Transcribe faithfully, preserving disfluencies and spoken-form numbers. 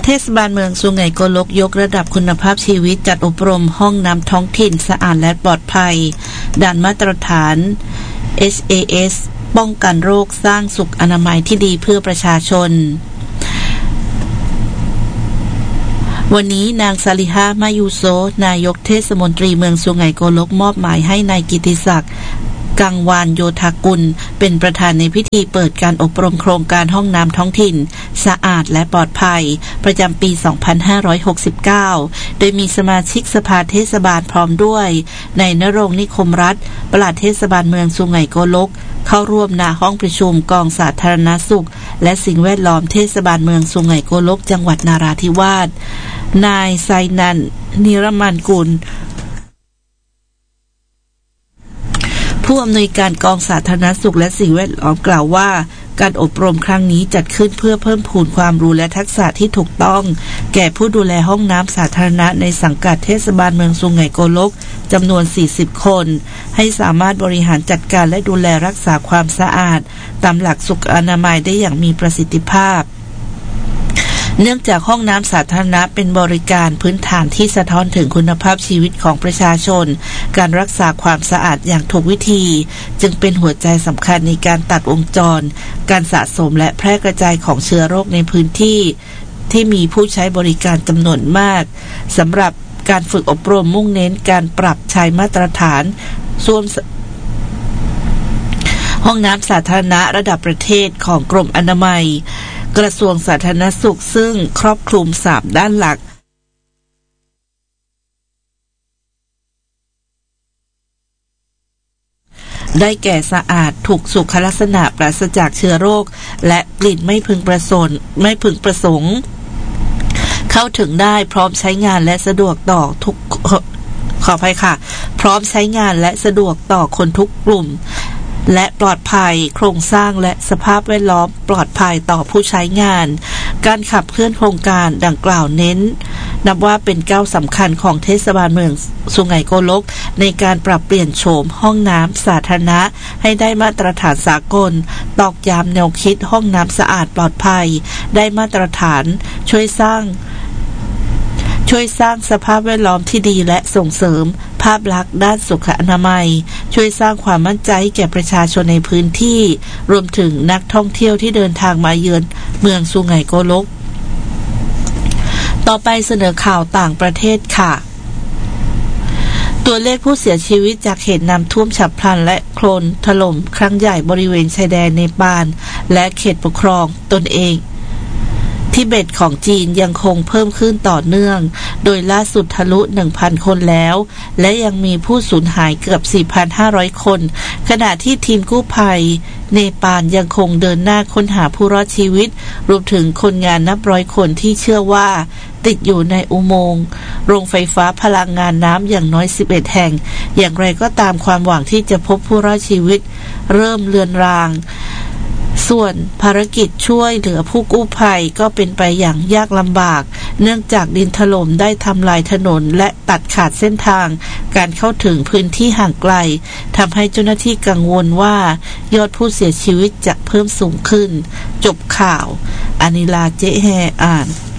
ศบาลเมืองสุไหงโกลกยกระดับคุณภาพชีวิตจัดอบรมห้องน้ำท้องถิ่นสะอาดและปลอดภัยด่านมาตรฐาน เอส เอ เอส ป้องกันโรคสร้างสุขอนามัยที่ดีเพื่อประชาชนวันนี้นางซาลิฮามายูโซนายกเทศมนตรีเมืองสุไหงโกลกมอบหมายให้นายกิติศักดิ์กังวานโยธากุลเป็นประธานในพิธีเปิดการอบรมโครงการห้องน้ำท้องถิ่นสะอาดและปลอดภัยประจำปี สองพันห้าร้อยหกสิบเก้า โดยมีสมาชิกสภาเทศบาลพร้อมด้วยนายณรงค์นิคมรัตน์ปลัดเทศบาลเมืองสุไหงโกลกเข้าร่วมณห้องประชุมกองสาธารณสุขและสิ่งแวดล้อมเทศบาลเมืองสุไหงโกลกจังหวัดนาราธิวาสนายไซนันนิรมันกุลผู้อำนวยการกองสาธารณสุขและสิ่งแวดล้อมกล่าวว่าการอบรมครั้งนี้จัดขึ้นเพื่อเพิ่มพูนความรู้และทักษะที่ถูกต้องแก่ผู้ดูแลห้องน้ำสาธารณะในสังกัดเทศบาลเมืองสุไหงโกลกจำนวนสี่สิบคนให้สามารถบริหารจัดการและดูแลรักษาความสะอาดตามหลักสุขอนามัยได้อย่างมีประสิทธิภาพเนื่องจากห้องน้ำสาธารณะเป็นบริการพื้นฐานที่สะท้อนถึงคุณภาพชีวิตของประชาชนการรักษาความสะอาดอย่างถูกวิธีจึงเป็นหัวใจสำคัญในการตัดวงจรการสะสมและแพร่กระจายของเชื้อโรคในพื้นที่ที่มีผู้ใช้บริการจำนวนมากสำหรับการฝึกอบรมมุ่งเน้นการปรับใช้มาตรฐานส่วนห้องน้ำสาธารณะระดับประเทศของกรมอนามัยกระทรวงสาธารณสุขซึ่งครอบคลุมสามด้านหลักได้แก่สะอาดถูกสุขลักษณะปราศจากเชื้อโรคและกลิ่นไม่พึงประสงค์ไม่พึงประสงค์เข้าถึงได้พร้อมใช้งานและสะดวกต่อทุกขออภัยค่ะพร้อมใช้งานและสะดวกต่อคนทุกกลุ่มและปลอดภัยโครงสร้างและสภาพแวดล้อมปลอดภัยต่อผู้ใช้งานการขับเคลื่อนโครงการดังกล่าวเน้นนับว่าเป็นก้าวสำคัญของเทศบาลเมืองสุไหงโกลกในการปรับเปลี่ยนโฉมห้องน้ำสาธารณะให้ได้มาตรฐานสากลตอกย้ำแนวคิดห้องน้ำสะอาดปลอดภัยได้มาตรฐานช่วยสร้างช่วยสร้างสภาพแวดล้อมที่ดีและส่งเสริมภาพลักษณ์ด้านสุขอนามัยช่วยสร้างความมั่นใจแก่ประชาชนในพื้นที่รวมถึงนักท่องเที่ยวที่เดินทางมาเยือนเมืองสุไหงโกลกต่อไปเสนอข่าวต่างประเทศค่ะตัวเลขผู้เสียชีวิตจากเหตุน้ำท่วมฉับพลันและโคลนถล่มครั้งใหญ่บริเวณชายแดนเนปาลและเขตปกครองตนเองทิเบตของจีนยังคงเพิ่มขึ้นต่อเนื่องโดยล่าสุดทะลุ หนึ่งพัน คนแล้วและยังมีผู้สูญหายเกือบ สี่พันห้าร้อย คนขณะที่ทีมกู้ภัยเนปาลยังคงเดินหน้าค้นหาผู้รอดชีวิตรวมถึงคนงานนับร้อยคนที่เชื่อว่าติดอยู่ในอุโมงค์โรงไฟฟ้าพลังงานน้ำอย่างน้อยสิบเอ็ดแห่งอย่างไรก็ตามความหวังที่จะพบผู้รอดชีวิตเริ่มเลือนรางส่วนภารกิจช่วยเหลือผู้กู้ภัยก็เป็นไปอย่างยากลำบากเนื่องจากดินถล่มได้ทำลายถนนและตัดขาดเส้นทางการเข้าถึงพื้นที่ห่างไกลทำให้เจ้าหน้าที่กังวลว่ายอดผู้เสียชีวิตจะเพิ่มสูงขึ้นจบข่าวอานิลาเจแฮอ่าน